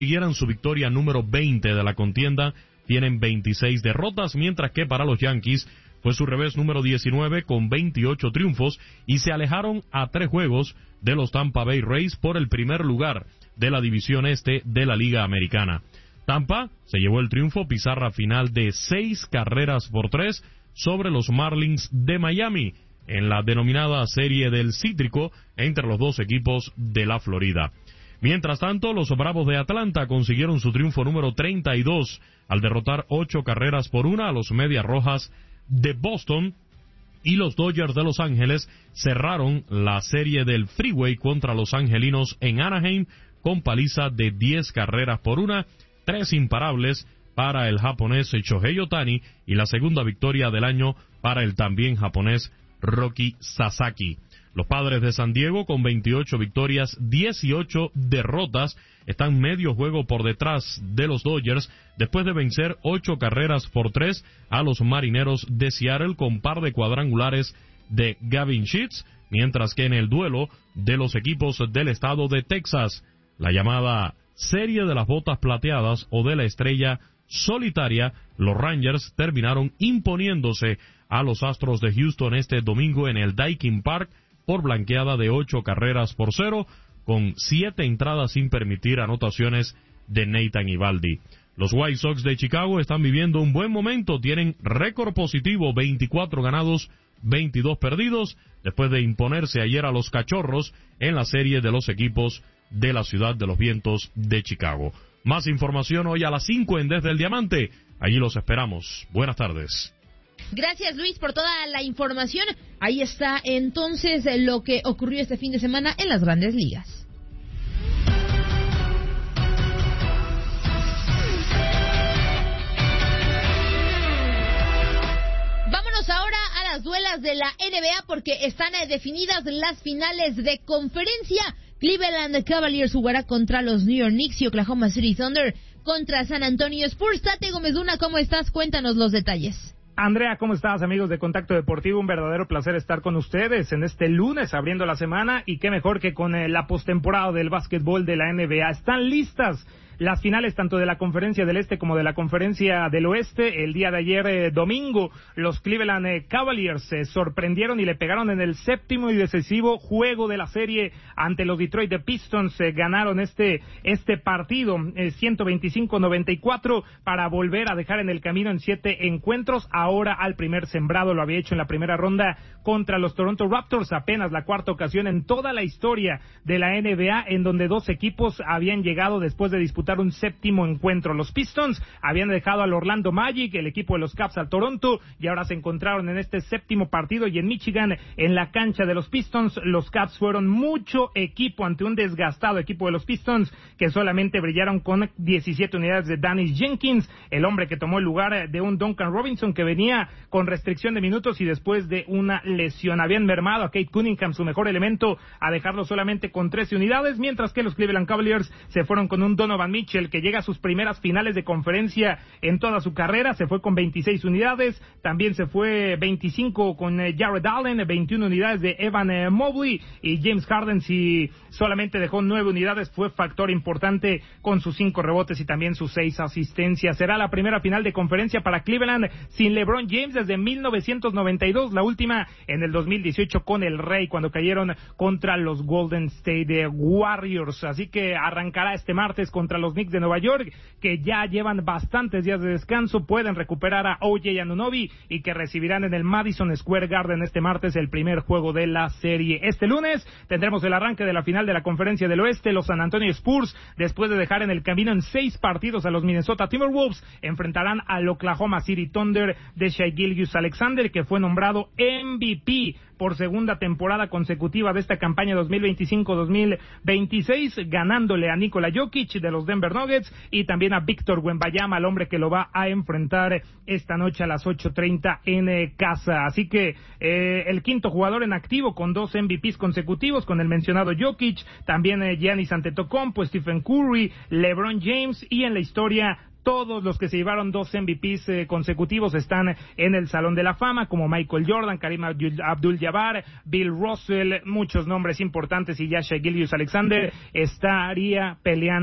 consiguieran su victoria número 20 de la contienda, tienen 26 derrotas, mientras que para los Yankees fue su revés número 19 con 28 triunfos y se alejaron a 3 juegos de los Tampa Bay Rays por el primer lugar de la división este de la Liga Americana. Tampa se llevó el triunfo, pizarra final de 6-3 sobre los Marlins de Miami en la denominada serie del cítrico entre los dos equipos de la Florida. Mientras tanto, los Bravos de Atlanta consiguieron su triunfo número 32 al derrotar 8-1 a los Medias Rojas de Boston, y los Dodgers de Los Ángeles cerraron la serie del Freeway contra los angelinos en Anaheim con paliza de 10-1, 3 imparables para el japonés Shohei Ohtani y la segunda victoria del año para el también japonés Roki Sasaki. Los Padres de San Diego, con 28 victorias, 18 derrotas, están medio juego por detrás de los Dodgers después de vencer 8-3 a los Marineros de Seattle con par de cuadrangulares de Gavin Sheets, mientras que en el duelo de los equipos del estado de Texas, la llamada Serie de las Botas Plateadas o de la Estrella Solitaria, los Rangers terminaron imponiéndose a los Astros de Houston este domingo en el Daikin Park por blanqueada de 8-0, con 7 entradas sin permitir anotaciones de Nathan Eovaldi. Los White Sox de Chicago están viviendo un buen momento, tienen récord positivo, 24 ganados, 22 perdidos, después de imponerse ayer a los Cachorros en la serie de los equipos de la Ciudad de los Vientos de Chicago. Más información hoy a las 5 en Desde el Diamante. Allí los esperamos. Buenas tardes. Gracias, Luis, por toda la información. Ahí está entonces lo que ocurrió este fin de semana en las Grandes Ligas. Vámonos ahora a las duelas de la NBA porque están definidas las finales de conferencia. Cleveland Cavaliers jugará contra los New York Knicks y Oklahoma City Thunder contra San Antonio Spurs. Tate Gómez Luna, ¿cómo estás? Cuéntanos los detalles. Andrea, ¿cómo estás, amigos de Contacto Deportivo? Un verdadero placer estar con ustedes en este lunes abriendo la semana, y qué mejor que con la postemporada del básquetbol de la NBA. Están listas las finales tanto de la Conferencia del Este como de la Conferencia del Oeste. El día de ayer, domingo, los Cleveland Cavaliers se sorprendieron y le pegaron en el séptimo y decisivo juego de la serie ante los Detroit Pistons. Ganaron este partido 125-94 para volver a dejar en el camino en 7 encuentros. Ahora al primer sembrado, lo había hecho en la primera ronda contra los Toronto Raptors, apenas la cuarta ocasión en toda la historia de la NBA en donde dos equipos habían llegado después de disputar un séptimo encuentro. Los Pistons habían dejado al Orlando Magic, el equipo de los Caps, al Toronto, y ahora se encontraron en este séptimo partido, y en Michigan, en la cancha de los Pistons, los Caps fueron mucho equipo ante un desgastado equipo de los Pistons, que solamente brillaron con 17 unidades de Dennis Jenkins, el hombre que tomó el lugar de un Duncan Robinson que venía con restricción de minutos y después de una lesión. Habían mermado a Kate Cunningham, su mejor elemento, a dejarlo solamente con 13 unidades, mientras que los Cleveland Cavaliers se fueron con un Donovan Mitchell que llega a sus primeras finales de conferencia en toda su carrera. Se fue con 26 unidades, también se fue 25 con Jared Allen, 21 unidades de Evan Mobley, y James Harden, si solamente dejó 9 unidades, fue factor importante con sus 5 rebotes y también sus 6 asistencias. Será la primera final de conferencia para Cleveland sin LeBron James desde 1992, la última en el 2018 con el Rey, cuando cayeron contra los Golden State Warriors. Así que arrancará este martes contra los Knicks de Nueva York, que ya llevan bastantes días de descanso, pueden recuperar a OJ Anunoby y que recibirán en el Madison Square Garden este martes el primer juego de la serie. Este lunes tendremos el arranque de la final de la Conferencia del Oeste. Los San Antonio Spurs, después de dejar en el camino en 6 partidos a los Minnesota Timberwolves, enfrentarán al Oklahoma City Thunder de Shai Gilgeous-Alexander, que fue nombrado MVP por segunda temporada consecutiva de esta campaña 2025-2026, ganándole a Nikola Jokic de los Denver Nuggets y también a Víctor Wembanyama, el hombre que lo va a enfrentar esta noche a las 8:30 en casa. Así que el quinto jugador en activo con 2 MVPs consecutivos, con el mencionado Jokic, también Giannis Antetokounmpo, Stephen Curry, LeBron James, y en la historia todos los que se llevaron 2 MVPs consecutivos están en el Salón de la Fama, como Michael Jordan, Kareem Abdul-Jabbar, Bill Russell, muchos nombres importantes, y ya Shai Gilgeous-Alexander estaría peleando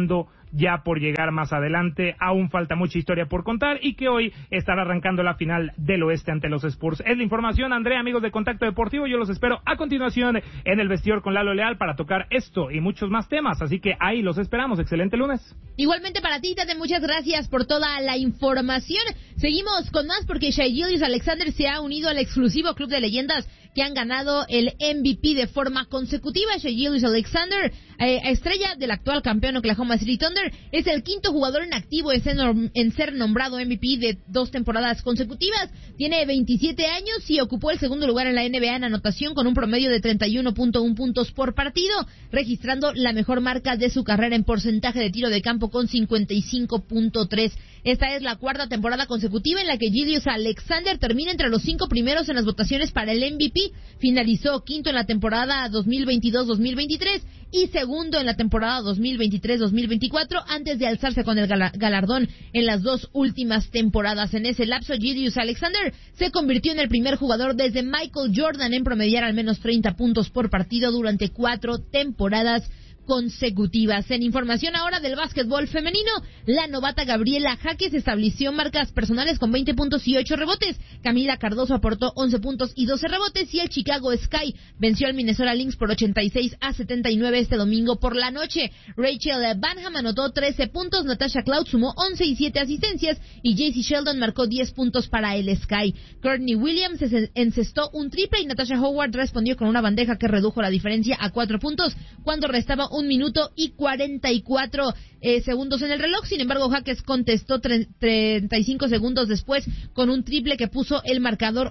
ya por llegar más adelante. Aún falta mucha historia por contar y que hoy estará arrancando la final del oeste ante los Spurs. Es la información, Andrea, amigos de Contacto Deportivo. Yo los espero a continuación en el vestidor con Lalo Leal para tocar esto y muchos más temas. Así que ahí los esperamos. Excelente lunes. Igualmente para ti, Tate, muchas gracias por toda la información. Seguimos con más porque Shai Gilgeous-Alexander se ha unido al exclusivo club de leyendas que han ganado el MVP de forma consecutiva. Shai Gilgeous-Alexander, estrella del actual campeón Oklahoma City Thunder, es el quinto jugador en activo en ser nombrado MVP de 2 temporadas consecutivas. Tiene 27 años y ocupó el segundo lugar en la NBA en anotación con un promedio de 31.1 puntos por partido, registrando la mejor marca de su carrera en porcentaje de tiro de campo con 55.3. Esta es la cuarta temporada consecutiva en la que Gilgeous-Alexander termina entre los 5 primeros en las votaciones para el MVP. Finalizó quinto en la temporada 2022-2023 y segundo en la temporada 2023-2024 antes de alzarse con el galardón en las 2 últimas temporadas. En ese lapso, Gilgeous-Alexander se convirtió en el primer jugador desde Michael Jordan en promediar al menos 30 puntos por partido durante 4 temporadas consecutivas. En información ahora del básquetbol femenino, la novata Gabriela Jaques estableció marcas personales con 20 puntos y 8 rebotes. Camila Cardoso aportó 11 puntos y 12 rebotes y el Chicago Sky venció al Minnesota Lynx por 86-79 este domingo por la noche. Rachel Banham anotó 13 puntos, Natasha Cloud sumó 11 y 7 asistencias y JC Sheldon marcó 10 puntos para el Sky. Courtney Williams encestó un triple y Natasha Howard respondió con una bandeja que redujo la diferencia a 4 puntos cuando restaba 1 minuto y 44 segundos en el reloj. Sin embargo, Jaques contestó 35 segundos después con un triple que puso el marcador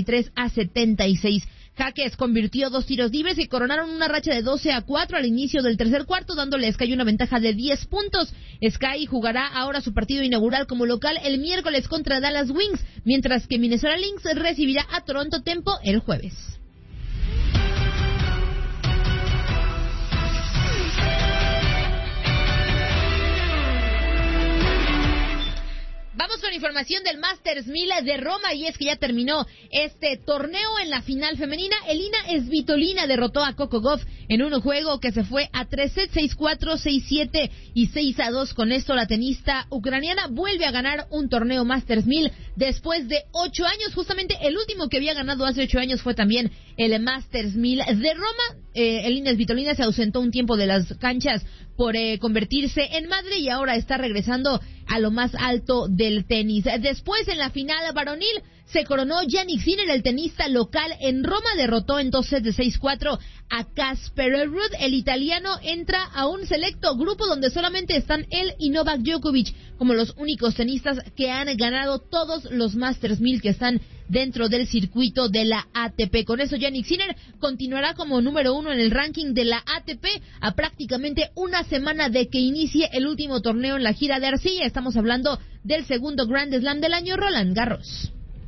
83-76. Jaques convirtió 2 tiros libres y coronaron una racha de 12-4 al inicio del tercer cuarto, dándole a Sky una ventaja de 10 puntos. Sky jugará ahora su partido inaugural como local el miércoles contra Dallas Wings, mientras que Minnesota Lynx recibirá a Toronto Tempo el jueves. Vamos con información del Masters 1000 de Roma y es que ya terminó este torneo en la final femenina. Elina Svitolina derrotó a Coco Gauff en un juego que se fue a 3 sets, 6-4, 6-7 y 6-2. Con esto la tenista ucraniana vuelve a ganar un torneo Masters 1000 después de 8 años. Justamente el último que había ganado hace 8 años fue también el Masters 1000 de Roma. Elina Svitolina se ausentó un tiempo de las canchas por convertirse en madre y ahora está regresando a lo más alto del tenis. Después, en la final varonil, se coronó Jannik Sinner, el tenista local en Roma, derrotó en 2 sets de 6-4 a Casper Ruud. El italiano entra a un selecto grupo donde solamente están él y Novak Djokovic como los únicos tenistas que han ganado todos los Masters 1000 que están dentro del circuito de la ATP. Con eso, Jannik Sinner continuará como número 1 en el ranking de la ATP a prácticamente una semana de que inicie el último torneo en la gira de arcilla. Estamos hablando del segundo Grand Slam del año, Roland Garros.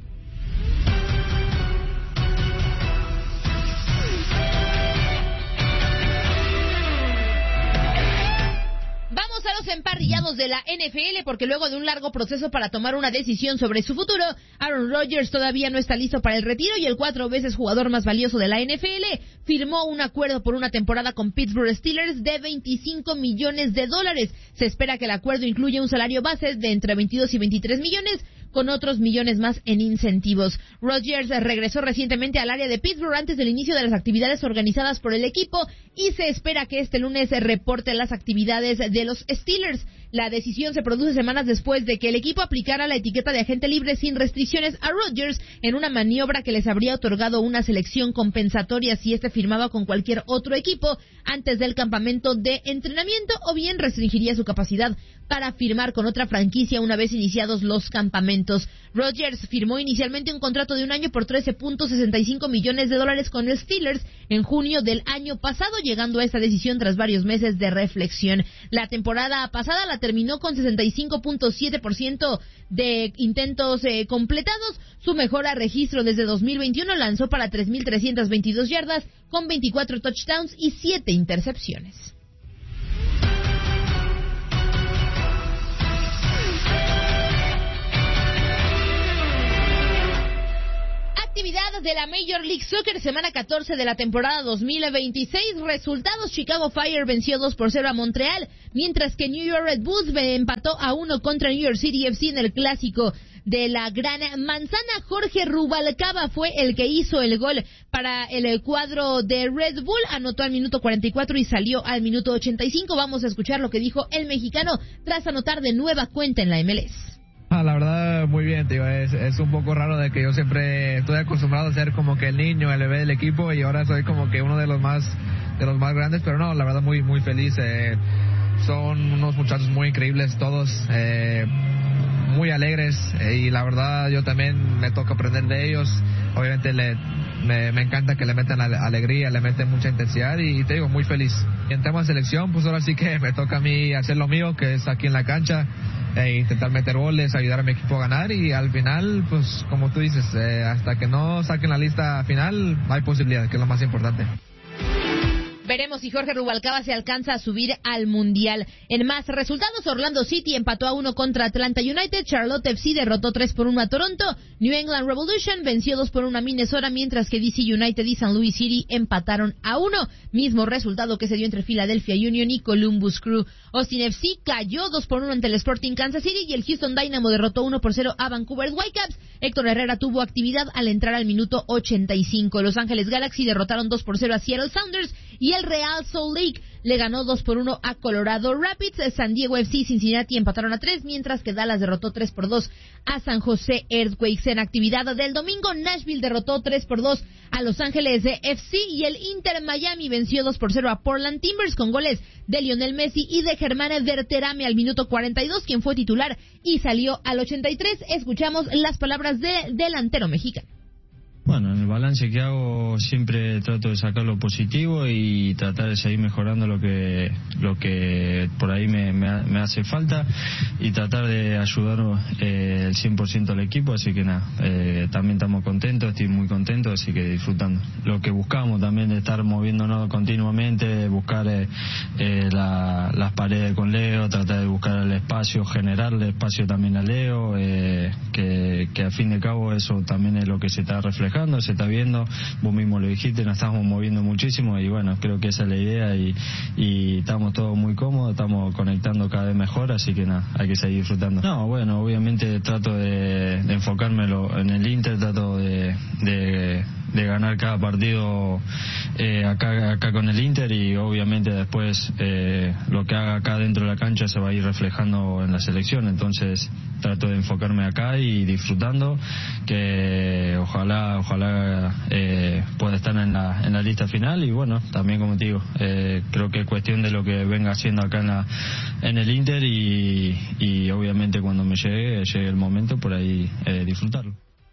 Vamos a los emparrillados de la NFL porque luego de un largo proceso para tomar una decisión sobre su futuro, Aaron Rodgers todavía no está listo para el retiro y el 4 veces jugador más valioso de la NFL firmó un acuerdo por una temporada con Pittsburgh Steelers de $25 millones. Se espera que el acuerdo incluya un salario base de entre 22 y 23 millones con otros millones más en incentivos. Rodgers regresó recientemente al área de Pittsburgh antes del inicio de las actividades organizadas por el equipo y se espera que este lunes reporte las actividades de los Steelers. La decisión se produce semanas después de que el equipo aplicara la etiqueta de agente libre sin restricciones a Rodgers en una maniobra que les habría otorgado una selección compensatoria si este firmaba con cualquier otro equipo antes del campamento de entrenamiento o bien restringiría su capacidad para firmar con otra franquicia una vez iniciados los campamentos. Rodgers firmó inicialmente un contrato de un año por $13.65 millones con los Steelers en junio del año pasado, llegando a esta decisión tras varios meses de reflexión. La temporada pasada la terminó con 65.7% de intentos completados, su mejor registro desde 2021, lanzó para 3.322 yardas con 24 touchdowns y 7 intercepciones. Actividades de la Major League Soccer, semana 14 de la temporada 2026. Resultados: Chicago Fire venció 2-0 a Montreal, mientras que New York Red Bulls empató a 1 contra New York City FC en el clásico de la Gran Manzana. Jorge Rubalcaba fue el que hizo el gol para el cuadro de Red Bull, anotó al minuto 44 y salió al minuto 85. Vamos a escuchar lo que dijo el mexicano tras anotar de nueva cuenta en la MLS. La verdad, muy bien, tío. Es un poco raro de que yo siempre estoy acostumbrado a ser como que el niño, el bebé del equipo, y ahora soy como que uno de los más grandes, pero no, la verdad muy feliz. Son unos muchachos muy increíbles todos, muy alegres, y la verdad yo también me toca aprender de ellos. Obviamente me encanta que le metan alegría, le meten mucha intensidad, y te digo, muy feliz. Y en tema de selección, pues ahora sí que me toca a mí hacer lo mío, que es aquí en la cancha, intentar meter goles, ayudar a mi equipo a ganar, y al final, pues como tú dices, hasta que no saquen la lista final, hay posibilidades, que es lo más importante. Veremos si Jorge Rubalcaba se alcanza a subir al Mundial. En más resultados, Orlando City empató a 1 contra Atlanta United, Charlotte FC derrotó 3-1 a Toronto, New England Revolution venció 2-1 a Minnesota, mientras que DC United y St. Louis City empataron a 1, mismo resultado que se dio entre Philadelphia Union y Columbus Crew. Austin FC cayó 2-1 ante el Sporting Kansas City y el Houston Dynamo derrotó 1-0 a Vancouver Whitecaps. Héctor Herrera tuvo actividad al entrar al minuto 85. Los Ángeles Galaxy derrotaron 2-0 a Seattle Sounders y el Real Salt Lake le ganó 2-1 a Colorado Rapids. San Diego FC y Cincinnati empataron a 3, mientras que Dallas derrotó 3-2 a San José Earthquakes. En actividad del domingo, Nashville derrotó 3-2 a Los Ángeles FC y el Inter Miami venció 2-0 a Portland Timbers con goles de Lionel Messi y de Germán Berterame al minuto 42, quien fue titular y salió al 83. Escuchamos las palabras del delantero mexicano. Bueno, en el balance que hago siempre trato de sacar lo positivo y tratar de seguir mejorando lo que por ahí me hace falta y tratar de ayudar el 100% al equipo, así que nada, también estamos contentos, estoy muy contento, así que disfrutando. Lo que buscamos también de estar moviéndonos continuamente, buscar las paredes con Leo, tratar de buscar el espacio, generarle espacio también a Leo, que al fin de cabo eso también es lo que se está reflejando, se está viendo, vos mismo lo dijiste, nos estamos moviendo muchísimo y bueno, creo que esa es la idea y estamos todos muy cómodos, estamos conectando cada vez mejor, así que nada, hay que seguir disfrutando. No, bueno, obviamente trato de enfocármelo en el Inter, trato de ganar cada partido acá con el Inter y obviamente después lo que haga acá dentro de la cancha se va a ir reflejando en la selección, entonces trato de enfocarme acá y disfrutando, que ojalá pueda estar en la lista final y bueno, también como te digo, creo que es cuestión de lo que venga haciendo acá en el Inter y obviamente cuando me llegue el momento por ahí disfrutarlo.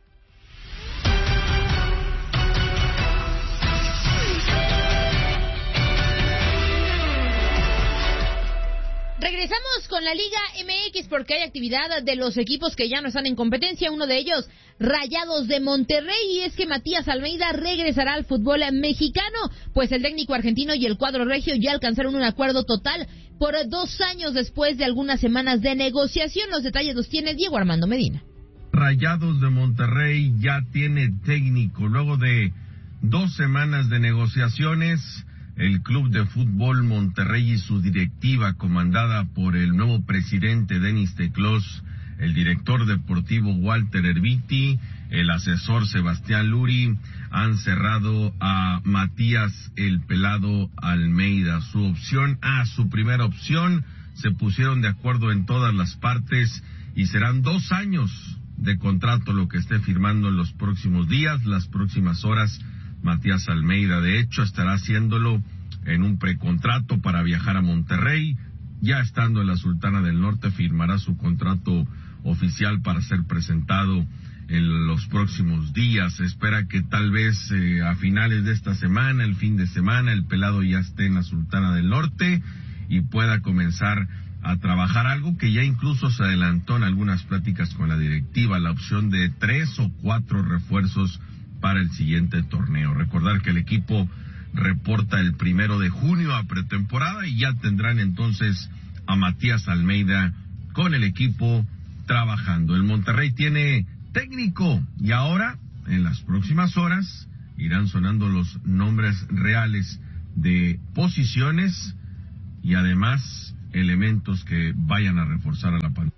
Regresamos con la Liga MX porque hay actividad de los equipos que ya no están en competencia, uno de ellos Rayados de Monterrey, y es que Matías Almeida regresará al fútbol mexicano, pues el técnico argentino y el cuadro regio ya alcanzaron un acuerdo total por 2 años después de algunas semanas de negociación. Los detalles los tiene Diego Armando Medina. Rayados de Monterrey ya tiene técnico luego de 2 semanas de negociaciones. El Club de Fútbol Monterrey y su directiva, comandada por el nuevo presidente Denis Teclós, el director deportivo Walter Erviti, el asesor Sebastián Luri, han cerrado a Matías el Pelado Almeida. Su primera opción, se pusieron de acuerdo en todas las partes y serán 2 años de contrato lo que esté firmando en los próximos días, las próximas horas. Matías Almeida, de hecho, estará haciéndolo en un precontrato para viajar a Monterrey. Ya estando en la Sultana del Norte, firmará su contrato oficial para ser presentado en los próximos días. Se espera que tal vez a finales de esta semana, el fin de semana, el Pelado ya esté en la Sultana del Norte y pueda comenzar a trabajar, algo que ya incluso se adelantó en algunas pláticas con la directiva, la opción de 3 o 4 refuerzos para el siguiente torneo. Recordar que el equipo reporta el 1 de junio a pretemporada y ya tendrán entonces a Matías Almeida con el equipo trabajando. El Monterrey tiene técnico y ahora en las próximas horas irán sonando los nombres reales de posiciones y además elementos que vayan a reforzar a la pantalla.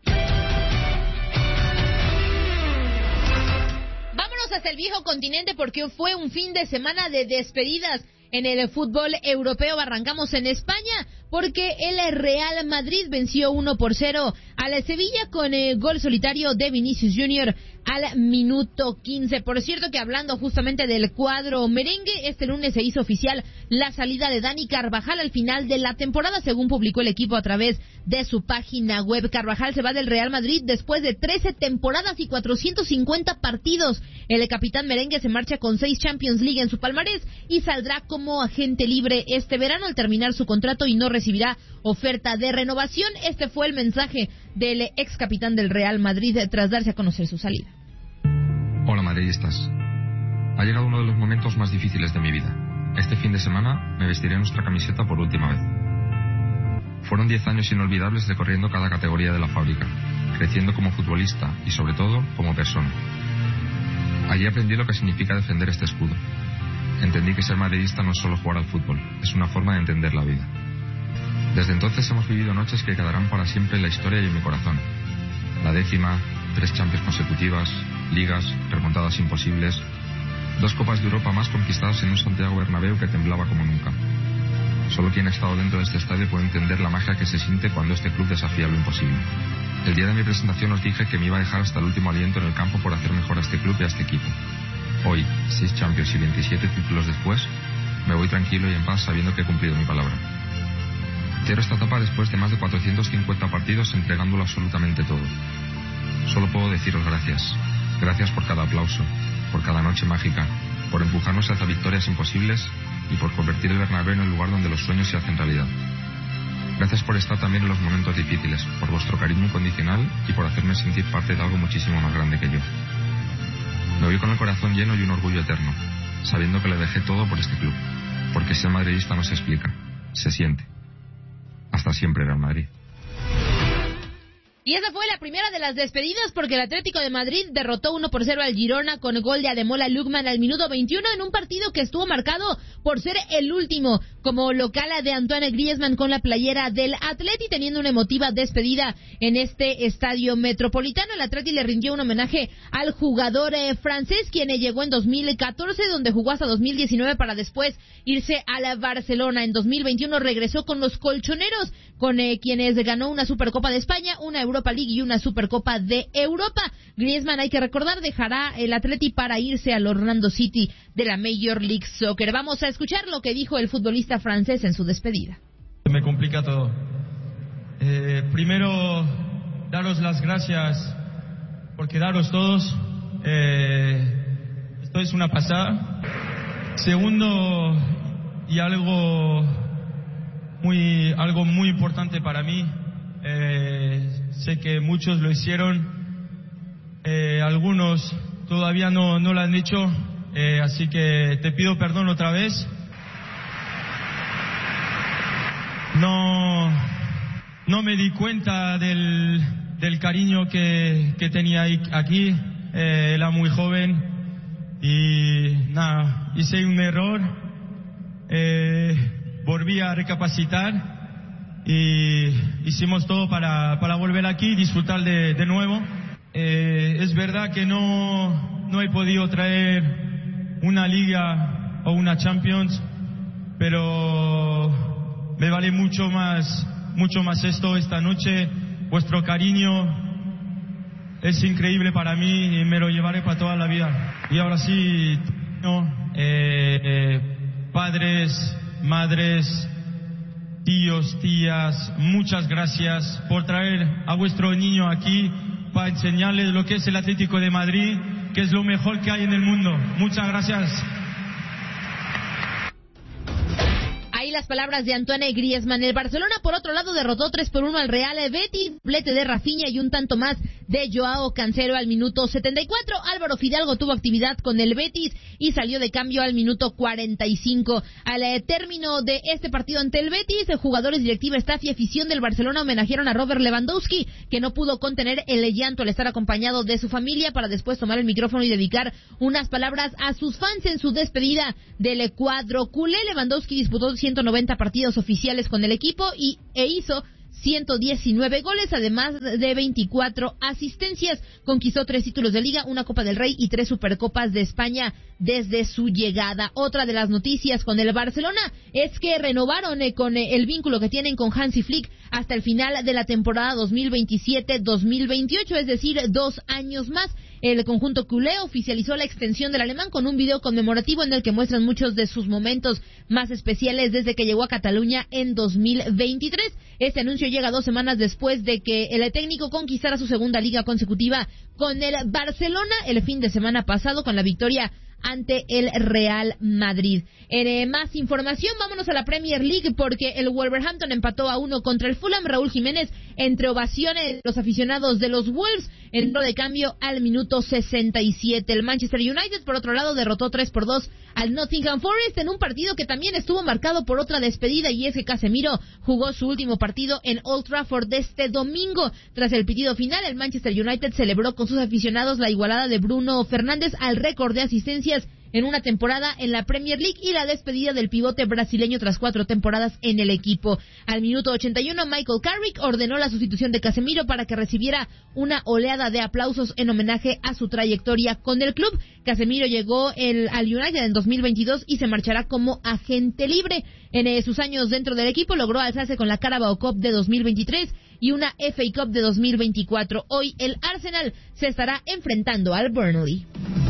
Vámonos hasta el viejo continente porque fue un fin de semana de despedidas en el fútbol europeo. Arrancamos en España porque el Real Madrid venció 1-0 a la Sevilla con el gol solitario de Vinicius Junior al minuto 15. Por cierto que hablando justamente del cuadro merengue, este lunes se hizo oficial la salida de Dani Carvajal al final de la temporada, según publicó el equipo a través de su página web. Carvajal se va del Real Madrid después de 13 temporadas y 450 partidos. El capitán merengue se marcha con 6 Champions League en su palmarés y saldrá como agente libre este verano al terminar su contrato y no recibirá oferta de renovación. Este fue el mensaje del ex capitán del Real Madrid tras darse a conocer su salida. Hola madridistas, ha llegado uno de los momentos más difíciles de mi vida. Este fin de semana me vestiré nuestra camiseta por última vez. Fueron 10 años inolvidables recorriendo cada categoría de la fábrica, creciendo como futbolista y sobre todo como persona. Allí aprendí lo que significa defender este escudo. Entendí que ser madridista no es solo jugar al fútbol, es una forma de entender la vida. Desde entonces hemos vivido noches que quedarán para siempre en la historia y en mi corazón. La 10ª, 3 Champions consecutivas, ligas, remontadas imposibles, 2 Copas de Europa más conquistadas en un Santiago Bernabéu que temblaba como nunca. Solo quien ha estado dentro de este estadio puede entender la magia que se siente cuando este club desafía lo imposible. El día de mi presentación os dije que me iba a dejar hasta el último aliento en el campo por hacer mejor a este club y a este equipo. Hoy, 6 Champions y 27 títulos después, me voy tranquilo y en paz sabiendo que he cumplido mi palabra. Cierro esta etapa después de más de 450 partidos entregándolo absolutamente todo. Solo puedo deciros gracias. Gracias por cada aplauso, por cada noche mágica, por empujarnos hacia victorias imposibles y por convertir el Bernabéu en el lugar donde los sueños se hacen realidad. Gracias por estar también en los momentos difíciles, por vuestro cariño incondicional y por hacerme sentir parte de algo muchísimo más grande que yo. Me voy con el corazón lleno y un orgullo eterno, sabiendo que le dejé todo por este club, porque ser madridista no se explica, se siente. Hasta siempre, Real Madrid. Y esa fue la primera de las despedidas porque el Atlético de Madrid derrotó 1-0 al Girona con el gol de Ademola Lookman al minuto 21 en un partido que estuvo marcado por ser el último como local de Antoine Griezmann con la playera del Atleti, teniendo una emotiva despedida en este estadio metropolitano. El Atleti le rindió un homenaje al jugador francés, quien llegó en 2014, donde jugó hasta 2019 para después irse a la Barcelona. En 2021 regresó con los colchoneros, con quienes ganó una Supercopa de España, una Europa League y una Supercopa de Europa. Griezmann, hay que recordar, dejará el Atleti para irse al Orlando City de la Major League Soccer. Vamos a escuchar lo que dijo el futbolista francés en su despedida. Me complica todo. Primero, daros las gracias por quedaros todos. Esto es una pasada. Segundo, y algo muy importante para mí, sé que muchos lo hicieron, algunos todavía no lo han hecho, así que te pido perdón otra vez. No me di cuenta del cariño que tenía aquí, era muy joven y nada, hice un error, volví a recapacitar y hicimos todo para volver aquí y disfrutar de nuevo. Es verdad que no he podido traer una liga o una Champions, pero me vale mucho más esto esta noche. Vuestro cariño es increíble para mí y me lo llevaré para toda la vida. Y ahora sí, padres, madres, tíos, tías, muchas gracias por traer a vuestro niño aquí para enseñarles lo que es el Atlético de Madrid, que es lo mejor que hay en el mundo. Muchas gracias. Ahí las palabras de Antoine Griezmann. El Barcelona, por otro lado, derrotó 3-1 al Real Betis, doblete de Rafinha y un tanto más de Joao Cancelo al minuto 74. Álvaro Fidalgo tuvo actividad con el Betis y salió de cambio al minuto 45. Al término de este partido ante el Betis, jugadores, directiva, staff y afición del Barcelona homenajearon a Robert Lewandowski, que no pudo contener el llanto al estar acompañado de su familia, para después tomar el micrófono y dedicar unas palabras a sus fans en su despedida del cuadro culé. Lewandowski disputó 190 partidos oficiales con el equipo e hizo 119 goles, además de 24 asistencias. Conquistó 3 títulos de Liga, una Copa del Rey y 3 Supercopas de España desde su llegada. Otra de las noticias con el Barcelona es que renovaron con el vínculo que tienen con Hansi Flick hasta el final de la temporada 2027-2028, es decir, 2 años más. El conjunto culé oficializó la extensión del alemán con un video conmemorativo en el que muestran muchos de sus momentos más especiales desde que llegó a Cataluña en 2023. Este anuncio llega 2 semanas después de que el técnico conquistara su segunda liga consecutiva con el Barcelona el fin de semana pasado con la victoria ante el Real Madrid. En más información, vámonos a la Premier League, porque el Wolverhampton empató a 1 contra el Fulham. Raúl Jiménez, entre ovaciones de los aficionados de los Wolves, entró de cambio al minuto 67. El Manchester United, por otro lado, derrotó 3-2 al Nottingham Forest en un partido que también estuvo marcado por otra despedida, y es que Casemiro jugó su último partido en Old Trafford este domingo. Tras el pitido final, el Manchester United celebró con sus aficionados la igualada de Bruno Fernández al récord de asistencias en una temporada en la Premier League y la despedida del pivote brasileño tras 4 temporadas en el equipo. Al minuto 81, Michael Carrick ordenó la sustitución de Casemiro para que recibiera una oleada de aplausos en homenaje a su trayectoria con el club. Casemiro llegó al United en 2022 y se marchará como agente libre. En sus años dentro del equipo logró alzarse con la Carabao Cup de 2023 y una FA Cup de 2024. Hoy el Arsenal se estará enfrentando al Burnley.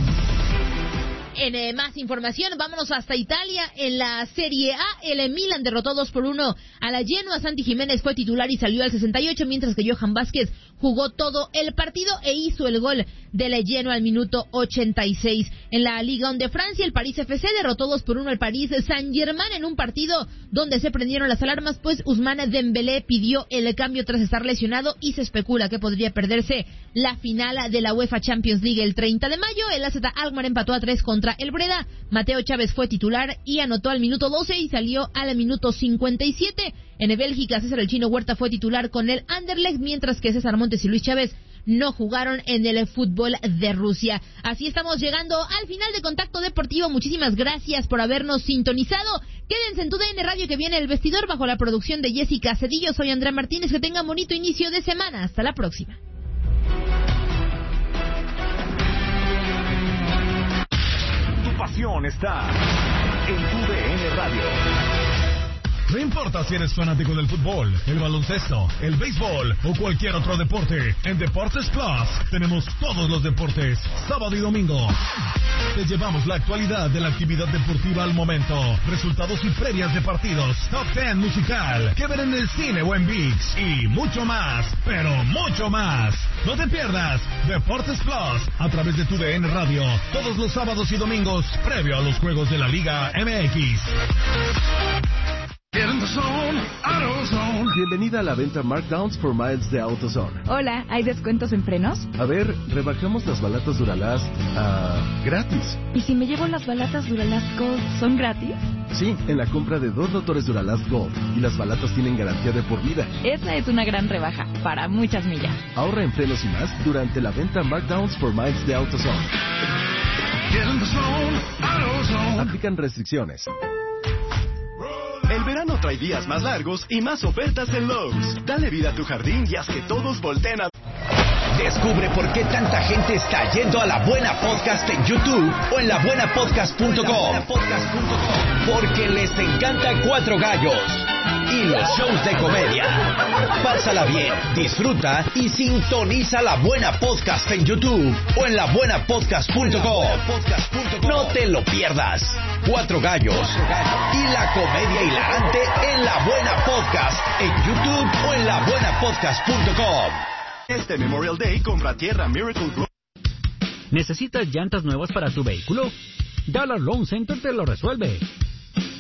En más información, vámonos hasta Italia. En la Serie A, el Milan derrotó 2-1 a la Genoa. Santi Jiménez fue titular y salió al 68, mientras que Johan Vázquez jugó todo el partido e hizo el gol de la Genoa al minuto 86. En la Ligue 1 de Francia, el París FC derrotó 2-1 al París Saint-Germain en un partido donde se prendieron las alarmas, pues Ousmane Dembélé pidió el cambio tras estar lesionado y se especula que podría perderse la final de la UEFA Champions League el 30 de mayo. El AZ Alkmaar empató a 3 contra el Breda. Mateo Chávez fue titular y anotó al minuto 12 y salió al minuto 57. En Bélgica, César el Chino Huerta fue titular con el Anderlecht, mientras que César Montes y Luis Chávez no jugaron en el fútbol de Rusia. Así estamos llegando al final de Contacto Deportivo. Muchísimas gracias por habernos sintonizado. Quédense en tu DN Radio, que viene El Vestidor bajo la producción de Jessica Cedillo. Soy Andrea Martínez. Que tengan bonito inicio de semana. Hasta la próxima. Tu pasión está en tu DN Radio. No importa si eres fanático del fútbol, el baloncesto, el béisbol o cualquier otro deporte, en Deportes Plus tenemos todos los deportes, sábado y domingo. Te llevamos la actualidad de la actividad deportiva al momento, resultados y previas de partidos, top 10 musical, que ver en el cine o en ViX y mucho más, pero mucho más. No te pierdas Deportes Plus a través de tu DN Radio, todos los sábados y domingos, previo a los juegos de la Liga MX. Bienvenida a la venta Markdowns for Miles de AutoZone. Hola, ¿hay descuentos en frenos? A ver, rebajamos las balatas Duralast gratis. ¿Y si me llevo las balatas Duralast Gold, son gratis? Sí, en la compra de 2 rotores Duralast Gold. Y las balatas tienen garantía de por vida. Esa es una gran rebaja, para muchas millas. Ahorra en frenos y más durante la venta Markdowns for Miles de AutoZone. Aplican restricciones. El verano trae días más largos y más ofertas en Lowe's. Dale vida a tu jardín y haz que todos volteen a... Descubre por qué tanta gente está yendo a La Buena Podcast en YouTube o en labuenapodcast.com. Porque les encanta Cuatro Gallos y los shows de comedia. Pásala bien, disfruta y sintoniza La Buena Podcast en YouTube o en labuenapodcast.com. No te lo pierdas. Cuatro Gallos y la comedia hilarante en La Buena Podcast en YouTube o en labuenapodcast.com. Este Memorial Day compra tierra Miracle Grow. ¿Necesitas llantas nuevas para tu vehículo? Dollar Loan Center te lo resuelve.